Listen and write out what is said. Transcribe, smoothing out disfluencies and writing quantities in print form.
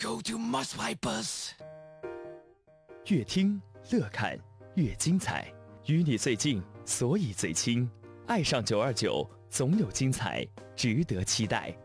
Go to Must Pipers。 越听乐看越精彩，与你最近，所以最亲。爱上929，总有精彩值得期待。